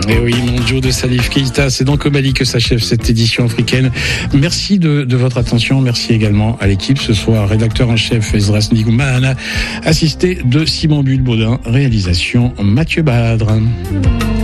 Et oui, Mondiaux de Salif Keïta, c'est donc au Mali que s'achève cette édition africaine. Merci de votre attention. Merci également à l'équipe ce soir. Rédacteur en chef Esdras Ndigoumana, assisté de Simon Bulbaudin, réalisation Mathieu Badre.